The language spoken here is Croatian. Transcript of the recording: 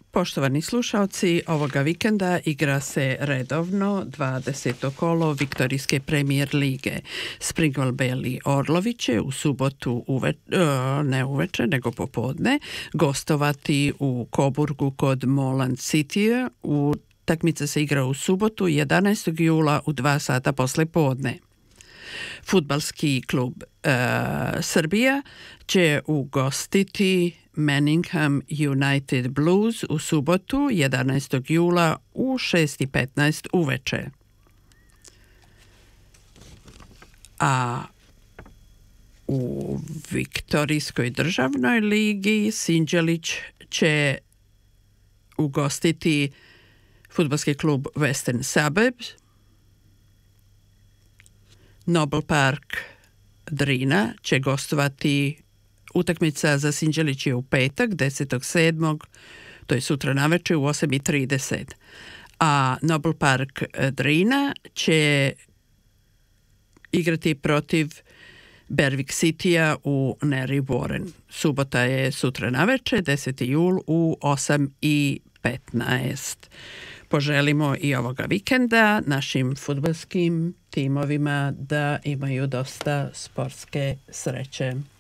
Poštovani slušalci, ovoga vikenda igra se redovno 20. kolo Viktorijske premijer lige. Springwell Bailey Orlovi će u subotu ne uveče, nego popodne gostovati u Coburgu kod Moland City. Utakmica se igra u subotu 11. jula u 2 sata posle podne. Fudbalski klub Srbija će ugostiti Manningham United Blues u subotu 11. jula u 6:15 uveče. A u Viktorijskoj državnoj ligi Sinđelić će ugostiti fudbalski klub Western Suburbs. Noble Park Drina će gostovati. Utakmica za Sinđelić je u petak, 10.7. To je sutra navečer u 8:30. A Noble Park Drina će igrati protiv Berwick Citya u Neri Warren. Subota je sutra navečer, 10. jul u 8:15. Poželimo i ovoga vikenda našim fudbalskim timovima da imaju dosta sportske sreće.